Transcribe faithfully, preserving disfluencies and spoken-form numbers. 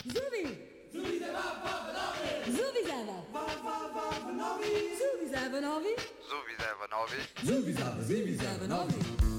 Zubi! Zubi zeva vanovi! Zubi zeva! Va va va vanovi! Zubi zeva novi! Zubi zeva novi! Zubi zeva, zibi zeva novi!